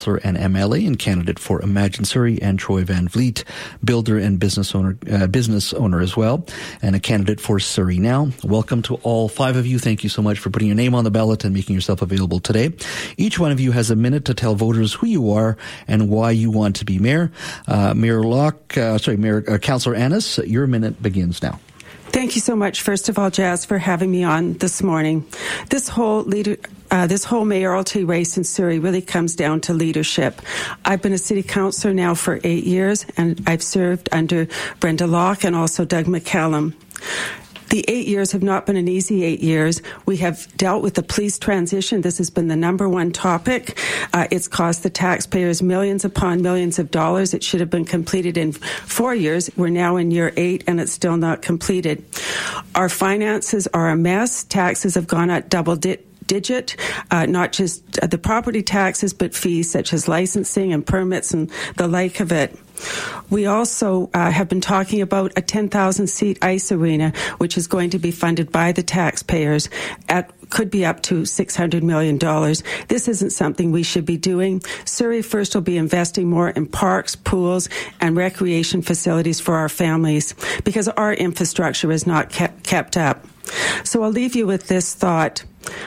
councillor and MLA and candidate for Imagine Surrey, and Troy Van Vliet, builder and business owner as well, and a candidate for Surrey Now. Welcome to all five of you. Thank you so much for putting your name on the ballot and making yourself available today. Each one of you has a minute to tell voters who you are and why you want to be mayor. Councillor Annis, your minute begins now. Thank you so much, first of all, Jazz, for having me on this morning. This whole mayoralty race in Surrey really comes down to leadership. I've been a city councillor now for 8 years, and I've served under Brenda Locke and also Doug McCallum. The 8 years have not been an easy 8 years. We have dealt with the police transition. This has been the number one topic. It's cost the taxpayers millions upon millions of dollars. It should have been completed in 4 years. We're now in year 8, and it's still not completed. Our finances are a mess. Taxes have gone up double-digit, not just the property taxes, but fees such as licensing and permits and the like of it. We also have been talking about a 10,000-seat ice arena, which is going to be funded by the taxpayers could be up to $600 million. This isn't something we should be doing. Surrey First will be investing more in parks, pools, and recreation facilities for our families because our infrastructure is not kept up. So I'll leave you with this thought.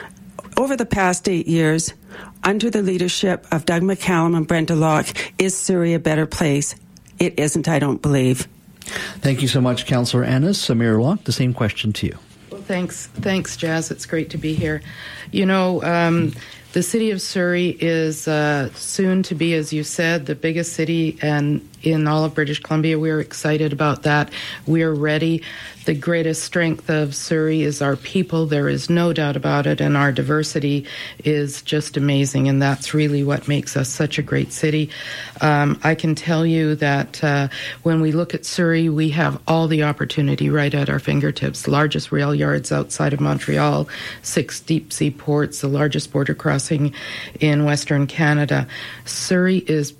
Over the past 8 years, under the leadership of Doug McCallum and Brenda Locke, is Surrey a better place? It isn't, I don't believe. Thank you so much, Councillor Annis. Mayor Locke, the same question to you. Well, thanks, Jazz. It's great to be here. You know, the city of Surrey is soon to be, as you said, the biggest city in all of British Columbia. We're excited about that. We're ready. The greatest strength of Surrey is our people. There is no doubt about it, and our diversity is just amazing, and that's really what makes us such a great city. I can tell you that when we look at Surrey, we have all the opportunity right at our fingertips. Largest rail yards outside of Montreal, 6 deep-sea ports, the largest border crossing in Western Canada. Surrey is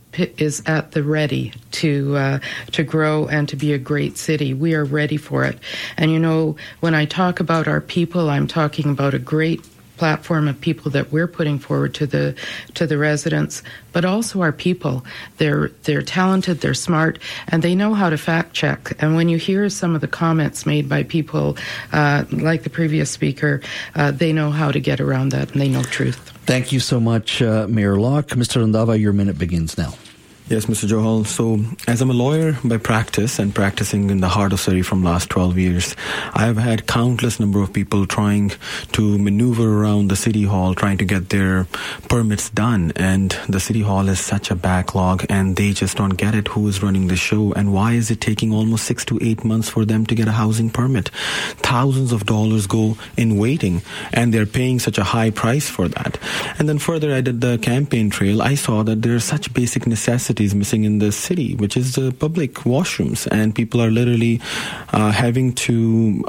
at the ready to grow and to be a great city. We are ready for it. And you know, when I talk about our people, I'm talking about a great platform of people that we're putting forward to the residents, but also our people. They're talented, they're smart, and they know how to fact check. And when you hear some of the comments made by people like the previous speaker, they know how to get around that, and they know truth. Thank you so much, Mayor Locke. Mr. Randhawa, your minute begins now. Yes, Mr. Johal. So, as I'm a lawyer by practice and practicing in the heart of Surrey from last 12 years, I have had countless number of people trying to maneuver around the City Hall, trying to get their permits done. And the City Hall is such a backlog, and they just don't get it. Who is running the show, and why is it taking almost 6 to 8 months for them to get a housing permit? Thousands of dollars go in waiting, and they're paying such a high price for that. And then further, I did the campaign trail. I saw that there are such basic necessities missing in the city, which is the public washrooms, and people are literally having to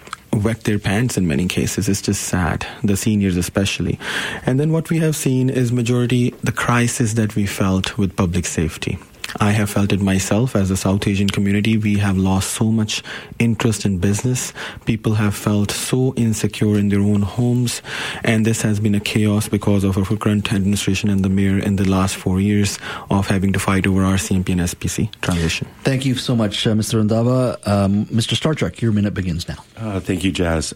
wet their pants in many cases. It's just sad, the seniors especially. And then what we have seen is majority the crisis that we felt with public safety. I have felt it myself as a South Asian community. We have lost so much interest in business. People have felt so insecure in their own homes, and this has been a chaos because of our current administration and the mayor in the last 4 years of having to fight over RCMP and SPC transition. Thank you so much, Mr. Randhawa. Mr. Starchuk, your minute begins now. Thank you, Jazz.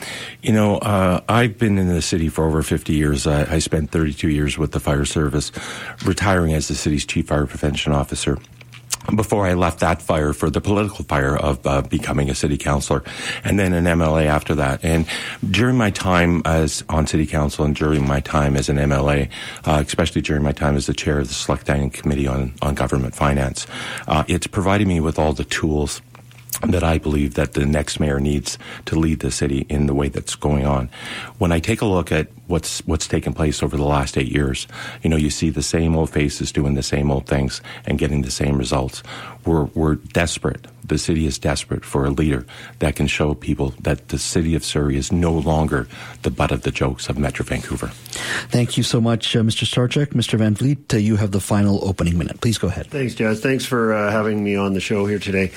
I've been in the city for over 50 years. I spent 32 years with the fire service, retiring as the city's chief fire prevention officer before I left that fire for the political fire of becoming a city councillor, and then an MLA after that. And during my time as on city council and during my time as an MLA, especially during my time as the chair of the Select Standing Committee on Government Finance, it's provided me with all the tools that I believe that the next mayor needs to lead the city in the way that's going on. When I take a look at what's taken place over the last 8 years, you see the same old faces doing the same old things and getting the same results. We're desperate. The city is desperate for a leader that can show people that the city of Surrey is no longer the butt of the jokes of Metro Vancouver. Thank you so much, Mr. Starchuk. Mr. Van Vliet, you have the final opening minute. Please go ahead. Thanks, Jazz. Thanks for having me on the show here today.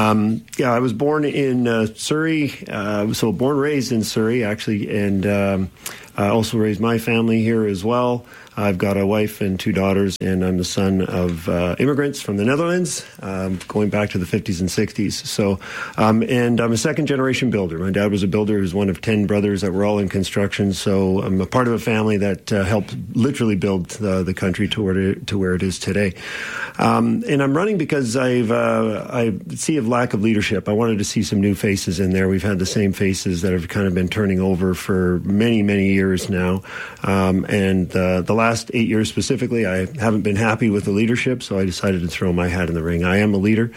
I was born in Surrey, so born and raised in Surrey, actually, and I also raised my family here as well. I've got a wife and 2 daughters, and I'm the son of immigrants from the Netherlands, going back to the 50s and 60s. So, and I'm a second-generation builder. My dad was a builder. He was one of 10 brothers that were all in construction. So I'm a part of a family that helped literally build the country to where it is today. And I'm running because I see a lack of leadership. I wanted to see some new faces in there. We've had the same faces that have kind of been turning over for many, many years now. And the last 8 years specifically, I haven't been happy with the leadership, so I decided to throw my hat in the ring. I am a leader.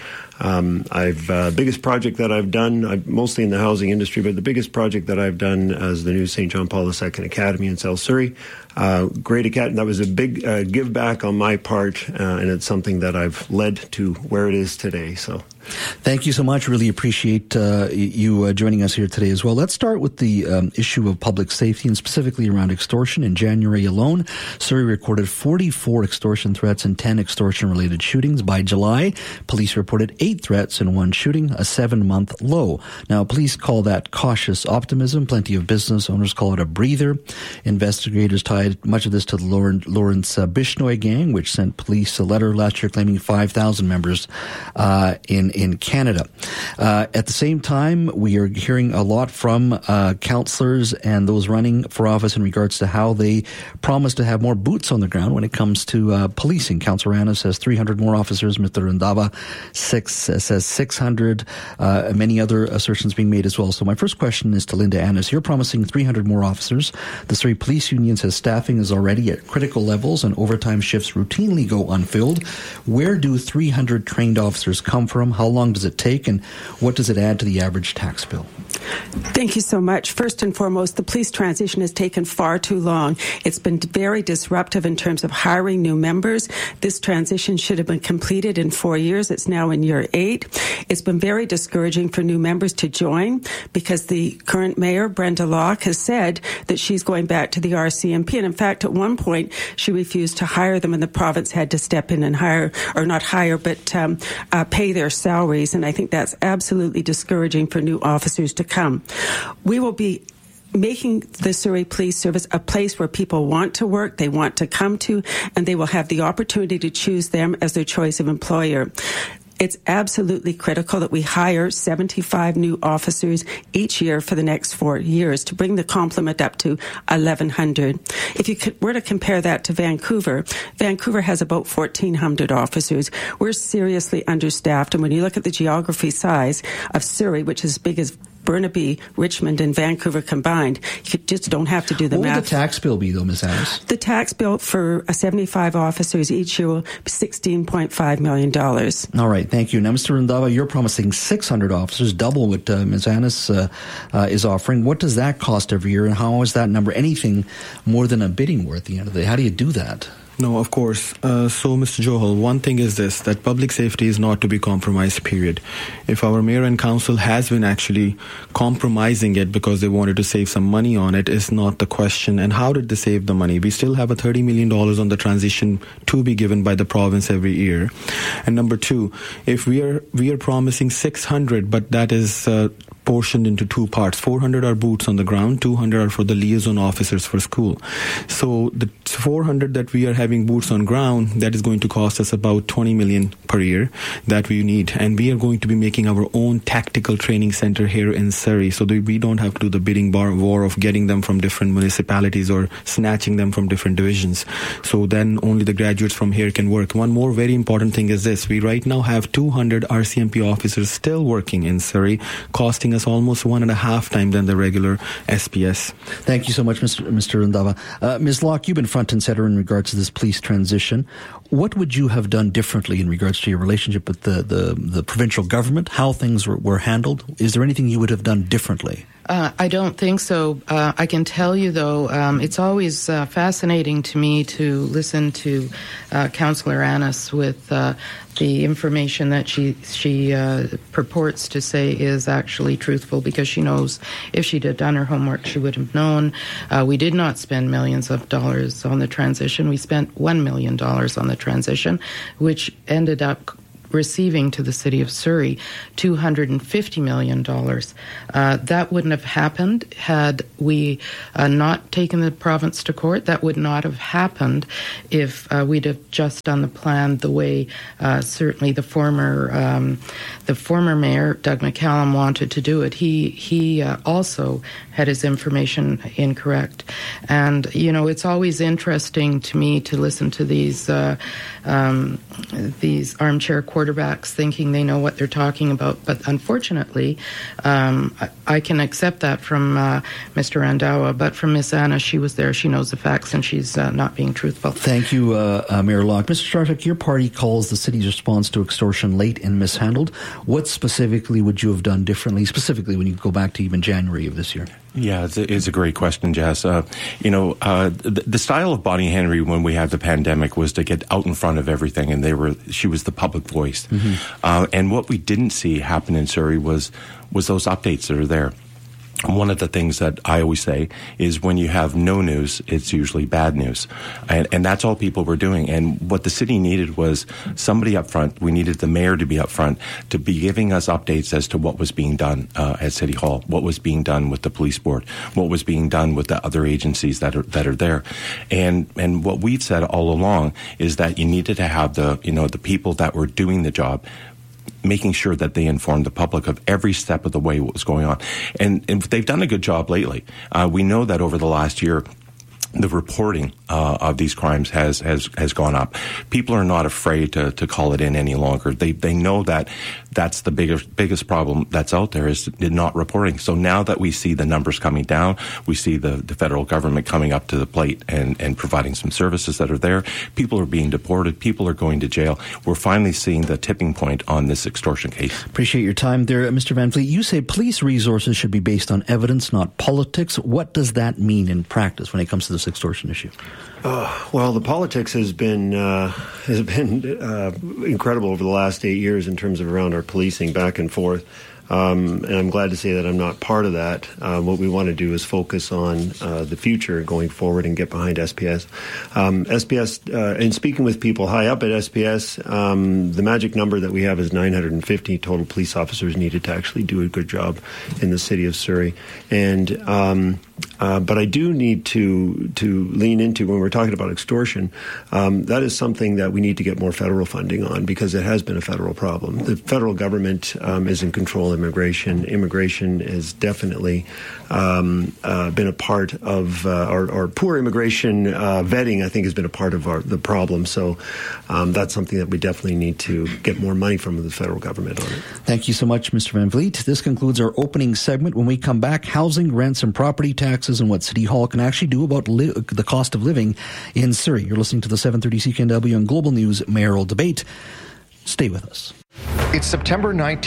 Biggest project that I've done, I'm mostly in the housing industry, but the biggest project that I've done is the new St. John Paul II Academy in South Surrey. Great academy. That was a big give back on my part, and it's something that I've led to where it is today. So, thank you so much. Really appreciate you joining us here today as well. Let's start with the issue of public safety, and specifically around extortion. In January alone, Surrey recorded 44 extortion threats and 10 extortion-related shootings. By July, police reported 8 threats and 1 shooting, a 7-month low. Now, police call that cautious optimism. Plenty of business owners call it a breather. Investigators tied much of this to the Lawrence Bishnoi gang, which sent police a letter last year claiming 5,000 members in Canada. At the same time, we are hearing a lot from councillors and those running for office in regards to how they promise to have more boots on the ground when it comes to policing. Councillor Anna says 300 more officers. Mr. Randava says 600. Many other assertions being made as well. So my first question is to Linda Annis. You're promising 300 more officers. The Surrey Police Union says staffing is already at critical levels and overtime shifts routinely go unfilled. Where do 300 trained officers come from? How long does it take? And what does it add to the average tax bill? Thank you so much. First and foremost, the police transition has taken far too long. It's been very disruptive in terms of hiring new members. This transition should have been completed in 4 years. It's now in year 8. It's been very discouraging for new members to join because the current mayor, Brenda Locke, has said that she's going back to the RCMP. And in fact, at one point, she refused to hire them, and the province had to step in and hire, or not hire, but pay their salaries. And I think that's absolutely discouraging for new officers to come. We will be making the Surrey Police Service a place where people want to work, they want to come to, and they will have the opportunity to choose them as their choice of employer. It's absolutely critical that we hire 75 new officers each year for the next 4 years to bring the complement up to 1,100. If you were to compare that to Vancouver, Vancouver has about 1,400 officers. We're seriously understaffed, and when you look at the geography size of Surrey, which is as big as Burnaby, Richmond, and Vancouver combined, you just don't have to do the math. What would the tax bill be, though, Ms. Annis? The tax bill for 75 officers each year will be $16.5 million. All right, thank you. Now, Mr. Randava, you're promising 600 officers, double what Ms. Annis is offering. What does that cost every year, and how is that number anything more than a bidding war at the end of the day? How do you do that? No, of course. So, Mr. Johal, one thing is this, that public safety is not to be compromised, period. If our mayor and council has been actually compromising it because they wanted to save some money on it, is not the question. And how did they save the money? We still have a $30 million on the transition to be given by the province every year. And number 2, if we are promising 600, but that is portioned into 2 parts. 400 are boots on the ground, 200 are for the liaison officers for school. So the 400 that we are having boots on ground, that is going to cost us about $20 million per year that we need. And we are going to be making our own tactical training center here in Surrey so that we don't have to do the bidding war of getting them from different municipalities or snatching them from different divisions. So then only the graduates from here can work. One more very important thing is this. We right now have 200 RCMP officers still working in Surrey, costing us almost 1.5 times than the regular SPS. Thank you so much, Mr. Randava. Ms. Locke, you've been front and center in regards to this police transition. What would you have done differently in regards to your relationship with the provincial government, how things were handled? Is there anything you would have done differently? I don't think so. I can tell you, though, it's always fascinating to me to listen to Councillor Annis with the information that she purports to say is actually truthful, because she knows if she'd have done her homework, she would have known. We did not spend millions of dollars on the transition. We spent $1 million on the transition, which ended up receiving to the city of Surrey $250 million. That wouldn't have happened had we not taken the province to court. That would not have happened if we'd have just done the plan the way certainly the former mayor, Doug McCallum, wanted to do it. He also had his information incorrect. And, it's always interesting to me to listen to these armchair quarterbacks thinking they know what they're talking about. But unfortunately, I can accept that from Mr. Randawa, but from Miss Anna, she was there, she knows the facts, and she's not being truthful. Thank you, Mayor Locke. Mr. Startuck, your party calls the city's response to extortion late and mishandled. What specifically would you have done differently, specifically when you go back to even January of this year? Yeah, it's a great question, Jazz. The style of Bonnie Henry when we had the pandemic was to get out in front of everything, and she was the public voice. Mm-hmm. And what we didn't see happen in Surrey was those updates that are there. One of the things that I always say is when you have no news, it's usually bad news. And that's all people were doing. And what the city needed was somebody up front. We needed the mayor to be up front, to be giving us updates as to what was being done at City Hall, what was being done with the police board, what was being done with the other agencies that are there. And what we've said all along is that you needed to have the people that were doing the job, making sure that they informed the public of every step of the way what was going on. And they've done a good job lately. We know that over the last year, the reporting of these crimes has gone up. People are not afraid to call it in any longer. They know that that's the biggest problem that's out there is not reporting. So now that we see the numbers coming down, we see the federal government coming up to the plate and providing some services that are there. People are being deported. People are going to jail. We're finally seeing the tipping point on this extortion case. Appreciate your time there, Mr. Van Vliet. You say police resources should be based on evidence, not politics. What does that mean in practice when it comes to this extortion issue? Well, the politics has been incredible over the last 8 years in terms of around our policing back and forth. And I'm glad to say that I'm not part of that. What we want to do is focus on the future going forward and get behind SPS. And speaking with people high up at SPS, the magic number that we have is 950 total police officers needed to actually do a good job in the city of Surrey. And but I do need to lean into, when we're talking about extortion, that is something that we need to get more federal funding on, because it has been a federal problem. The federal government is in control of immigration. Immigration has definitely been a part of our poor immigration vetting, I think, has been a part of the problem. So that's something that we definitely need to get more money from the federal government on it. Thank you so much, Mr. Van Vliet. This concludes our opening segment. When we come back, housing, rents, and property taxes, and what City Hall can actually do about the cost of living in Surrey. You're listening to the 730 CKNW and Global News Mayoral Debate. Stay with us. It's September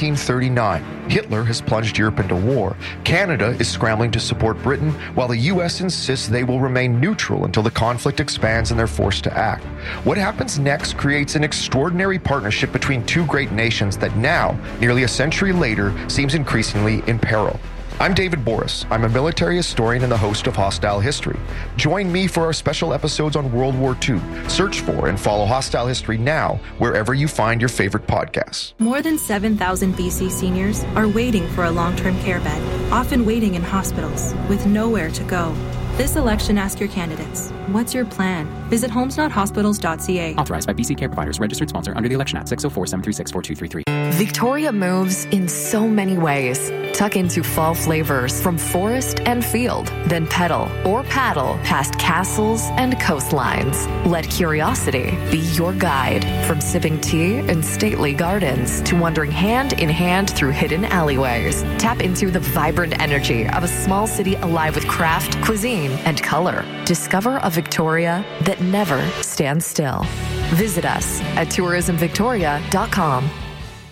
1939. Hitler has plunged Europe into war. Canada is scrambling to support Britain, while the U.S. insists they will remain neutral until the conflict expands and they're forced to act. What happens next creates an extraordinary partnership between two great nations that now, nearly a century later, seems increasingly in peril. I'm David Boris. I'm a military historian and the host of Hostile History. Join me for our special episodes on World War II. Search for and follow Hostile History now, wherever you find your favorite podcasts. More than 7,000 BC seniors are waiting for a long-term care bed, often waiting in hospitals with nowhere to go. This election, ask your candidates, what's your plan? Visit homesnothospitals.ca. Authorized by BC Care Providers, registered sponsor under the Election Act, 604-736-4233. Victoria moves in so many ways. Tuck into fall flavors from forest and field, then pedal or paddle past castles and coastlines. Let curiosity be your guide, from sipping tea in stately gardens to wandering hand in hand through hidden alleyways. Tap into the vibrant energy of a small city alive with craft, cuisine, and color. Discover a Victoria that never stands still. Visit us at tourismvictoria.com.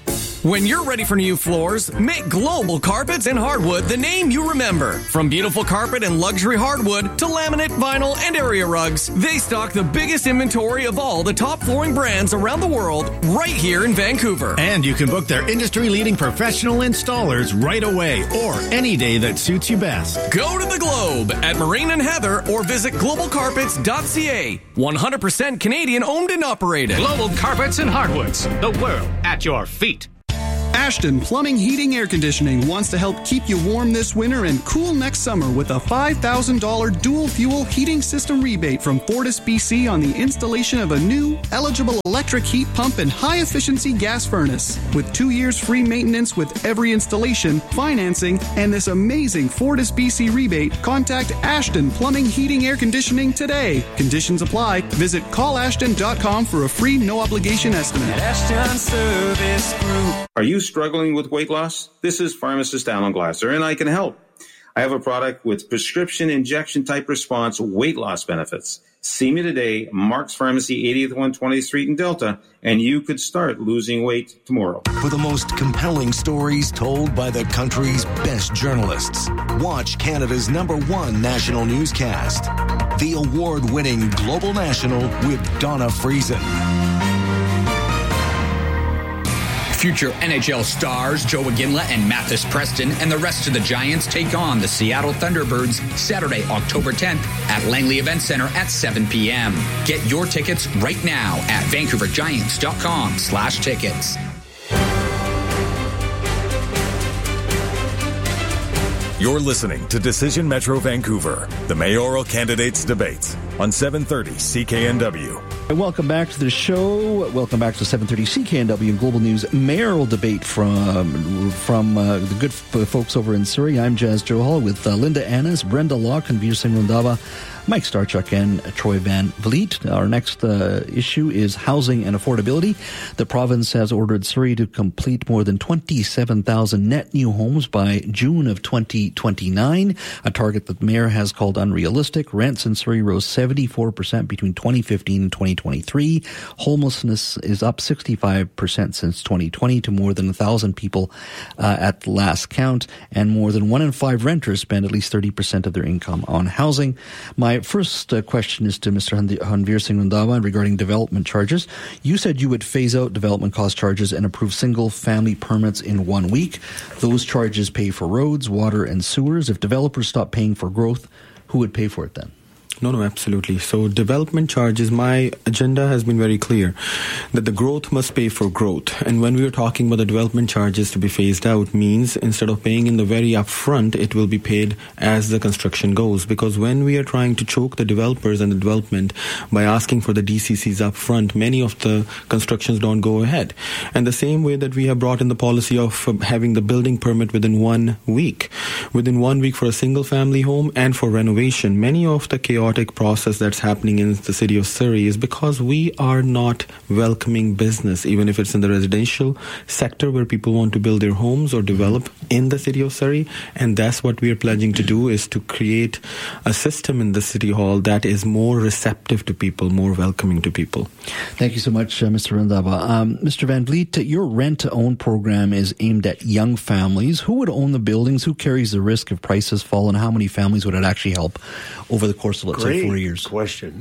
When you're ready for new floors, make Global Carpets and Hardwood the name you remember. From beautiful carpet and luxury hardwood to laminate, vinyl, and area rugs, they stock the biggest inventory of all the top flooring brands around the world right here in Vancouver. And you can book their industry-leading professional installers right away or any day that suits you best. Go to the Globe at Marine and Heather or visit globalcarpets.ca. 100% Canadian owned and operated. Global Carpets and Hardwoods, the world at your feet. Ashton Plumbing, Heating, Air Conditioning wants to help keep you warm this winter and cool next summer with a $5,000 dual fuel heating system rebate from Fortis BC on the installation of a new, eligible electric heat pump and high-efficiency gas furnace. With 2 years free maintenance with every installation, financing, and this amazing Fortis BC rebate, contact Ashton Plumbing, Heating, Air Conditioning today. Conditions apply. Visit callashton.com for a free, no-obligation estimate. Ashton Service Group. Are you struggling with weight loss? This is pharmacist Alan Glasser, and I can help. I have a product with prescription injection type response weight loss benefits. See me today, Mark's Pharmacy, 80th 120th Street in Delta, and you could start losing weight tomorrow. For the most compelling stories told by the country's best journalists, watch Canada's #1 national newscast, the award-winning Global National with Donna Friesen. Future NHL stars Joe Iginla and Mathis Preston and the rest of the Giants take on the Seattle Thunderbirds Saturday, October 10th at Langley Event Center at 7 p.m. Get your tickets right now at vancouvergiants.com/tickets. You're listening to Decision Metro Vancouver, the mayoral candidates debates on 730 CKNW. Welcome back to the show. Welcome back to 730 CKNW and Global News mayoral debate from the good folks over in Surrey. I'm Jazz Johal with Linda Annis, Brenda Locke, and Veer Singh Randhawa, Mike Starchuk, and Troy Van Vliet. Our next issue is housing and affordability. The province has ordered Surrey to complete more than 27,000 net new homes by June of 2029, a target that the mayor has called unrealistic. Rents in Surrey rose 74% between 2015 and 2023. Homelessness is up 65% since 2020 to more than 1,000 people at the last count, and more than 1 in 5 renters spend at least 30% of their income on housing. My first question is to Mr. Hanveer Singh Randhawa regarding development charges. You said you would phase out development cost charges and approve single-family permits in 1 week. Those charges pay for roads, water, and sewers. If developers stop paying for growth, who would pay for it then? No, absolutely. So development charges, my agenda has been very clear that the growth must pay for growth. And when we are talking about the development charges to be phased out means instead of paying in the very upfront, it will be paid as the construction goes. Because when we are trying to choke the developers and the development by asking for the DCCs upfront, many of the constructions don't go ahead. And the same way that we have brought in the policy of having the building permit within 1 week. Within 1 week for a single family home and for renovation, many of the chaotic process that's happening in the city of Surrey is because we are not welcoming business, even if it's in the residential sector where people want to build their homes or develop in the city of Surrey. And that's what we are pledging to do, is to create a system in the city hall that is more receptive to people, more welcoming to people. Thank you so much, Mr. Randhawa. Mr. Van Vliet, your rent-to-own program is aimed at young families. Who would own the buildings? Who carries the risk if prices fall? And how many families would it actually help over the course of, let's say, 4 years? Question.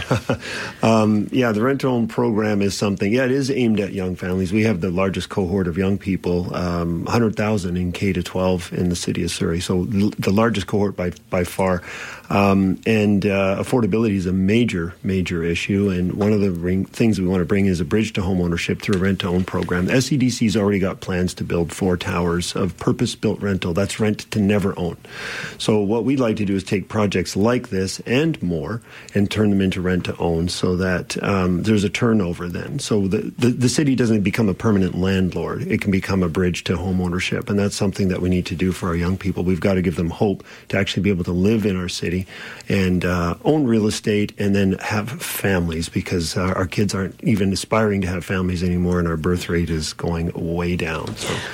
The rent-to-own program is something, it is aimed at young families. We have the largest cohort of young people, 100,000 in K-12 in the city of Surrey. So the largest cohort by far. Affordability is a major issue. And one of the things we want to bring is a bridge to homeownership through a rent-to-own program. The SCDC's already got plans to build 4 towers of purpose-built rental. That's rent to never own. So what we'd like to do is take projects like this and more and turn them into rent to own so that there's a turnover then. So the city doesn't become a permanent landlord. It can become a bridge to home ownership. And that's something that we need to do for our young people. We've got to give them hope to actually be able to live in our city and own real estate and then have families, because our kids aren't even aspiring to have families anymore and our birth rate is going way down. So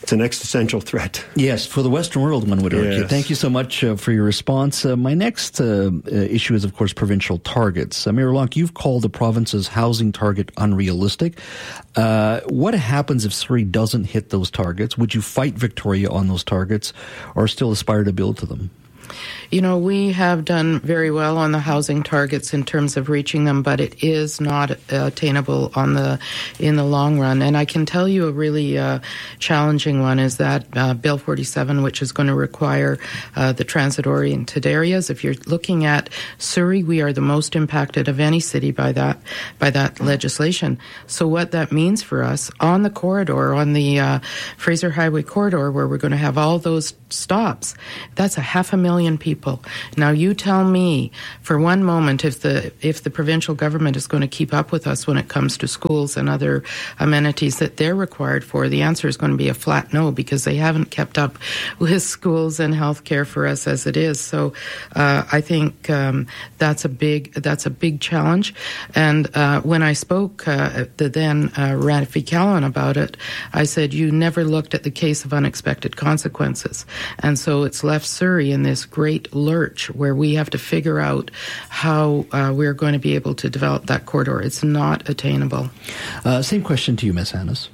It's an existential threat. Yes, for the Western world, one would argue. Yes. Thank you so much for your response. My next issue is, of course, provincial targets. Mayor LeBlanc, you've called the province's housing target unrealistic. What happens if Surrey doesn't hit those targets? Would you fight Victoria on those targets or still aspire to build to them? You know, we have done very well on the housing targets in terms of reaching them, but it is not attainable in the long run. And I can tell you a really challenging one is that Bill 47, which is going to require the transit-oriented areas. If you're looking at Surrey, we are the most impacted of any city by that legislation. So what that means for us on the corridor, on the Fraser Highway corridor, where we're going to have all those stops, that's 500,000 people. Now you tell me for one moment if the provincial government is going to keep up with us when it comes to schools and other amenities that they're required for. The answer is going to be a flat no, because they haven't kept up with schools and healthcare for us as it is. So I think that's a big challenge. And when I spoke to then Rafi Callan about it, I said, you never looked at the case of unexpected consequences. And so it's left Surrey in this great lurch where we have to figure out how we're going to be able to develop that corridor. It's not attainable. Same question to you, Ms. Hannes.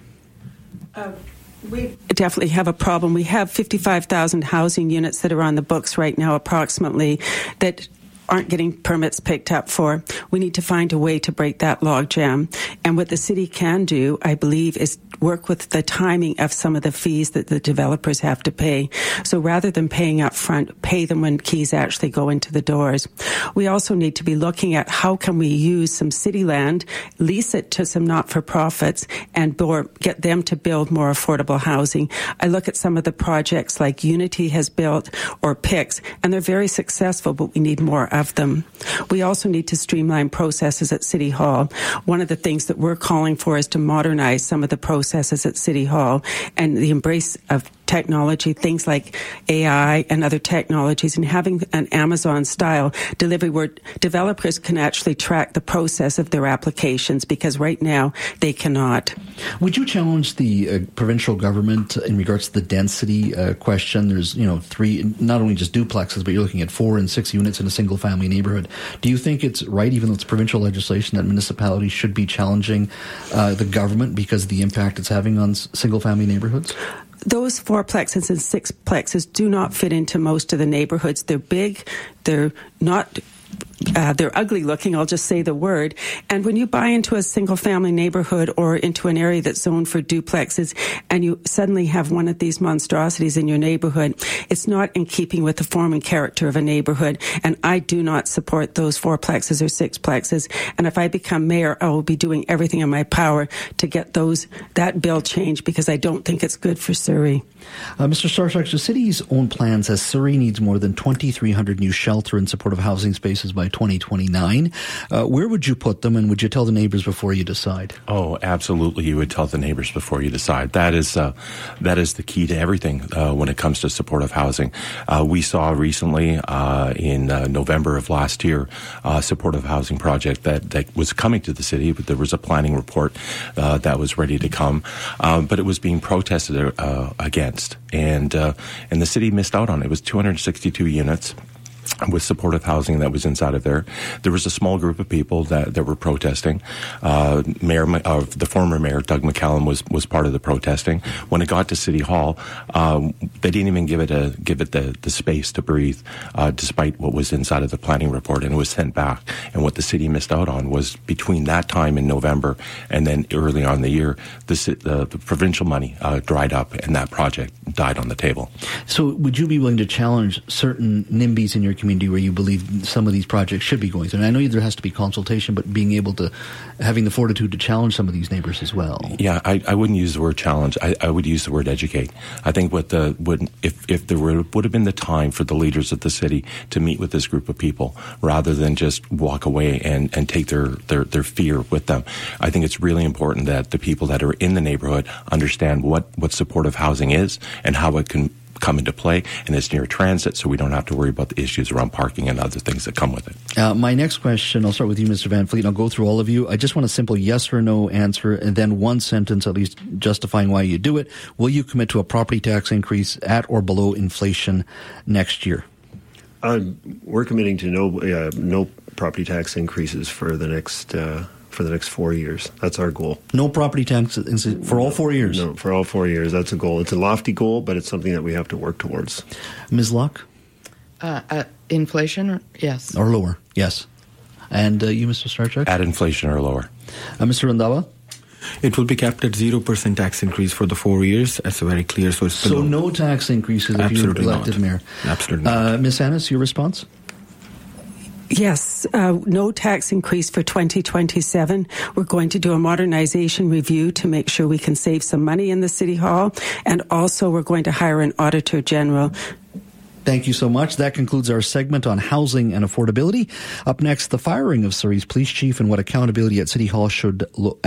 We definitely have a problem. We have 55,000 housing units that are on the books right now, approximately, that aren't getting permits picked up for. We need to find a way to break that logjam. And what the city can do, I believe, is work with the timing of some of the fees that the developers have to pay. So rather than paying up front, pay them when keys actually go into the doors. We also need to be looking at how can we use some city land, lease it to some not-for-profits, and get them to build more affordable housing. I look at some of the projects like Unity has built or PICS, and they're very successful, but we need more of them. We also need to streamline processes at City Hall. One of the things that we're calling for is to modernize some of the processes at City Hall and the embrace of technology, things like AI and other technologies, and having an Amazon-style delivery where developers can actually track the process of their applications, because right now they cannot. Would you challenge the provincial government in regards to the density question? There's, 3, not only just duplexes, but you're looking at 4 and 6 units in a single-family neighborhood. Do you think it's right, even though it's provincial legislation, that municipalities should be challenging the government because of the impact it's having on single-family neighborhoods? Those 4plexes and 6plexes do not fit into most of the neighborhoods. They're big. They're not... they're ugly looking, I'll just say the word. And when you buy into a single family neighborhood or into an area that's zoned for duplexes and you suddenly have one of these monstrosities in your neighborhood, it's not in keeping with the form and character of a neighborhood. And I do not support those 4plexes or 6plexes. And if I become mayor, I will be doing everything in my power to get that bill changed, because I don't think it's good for Surrey. Mr. Starshak, the city's own plan says Surrey needs more than 2,300 new shelter and supportive housing spaces by 2029. Where would you put them, and would you tell the neighbors before you decide? Oh, absolutely. You would tell the neighbors before you decide. That is the key to everything when it comes to supportive housing. We saw recently in November of last year a supportive housing project that was coming to the city, but there was a planning report that was ready to come, but it was being protested against, and the city missed out on it. It was 262 units with supportive housing that was inside of there. There was a small group of people that were protesting. The former mayor, Doug McCallum, was part of the protesting. When it got to City Hall, they didn't even give it the space to breathe, despite what was inside of the planning report, and it was sent back. And what the city missed out on was between that time in November and then early on in the year, the provincial money dried up, and that project died on the table. So would you be willing to challenge certain NIMBYs in your community where you believe some of these projects should be going through? And I know there has to be consultation, but being able to, having the fortitude to challenge some of these neighbors as well. Yeah, I wouldn't use the word challenge. I would use the word educate. I think if there would have been the time for the leaders of the city to meet with this group of people rather than just walk away and take their fear with them. I think it's really important that the people that are in the neighborhood understand what supportive housing is and how it can come into play, and it's near transit, so we don't have to worry about the issues around parking and other things that come with it. My next question, I'll start with you, Mr. Van Fleet, and I'll go through all of you. I just want a simple yes or no answer, and then one sentence at least justifying why you do it. Will you commit to a property tax increase at or below inflation next year? We're committing to no property tax increases for the next 4 years. That's our goal. No property tax for all 4 years? No, for all 4 years. That's a goal. It's a lofty goal, but it's something that we have to work towards. Ms. Locke? Inflation, yes. Or lower, yes. And you, Mr. Starchuk? At inflation or lower. Mr. Randhawa? It will be capped at 0% tax increase for the 4 years. That's very clear. So no tax increases if you're elected mayor? Absolutely not. Ms. Annis, your response? Yes, no tax increase for 2027. We're going to do a modernization review to make sure we can save some money in the City Hall. And also we're going to hire an Auditor General. Thank you so much. That concludes our segment on housing and affordability. Up next, the firing of Surrey's police chief and what accountability at City Hall should look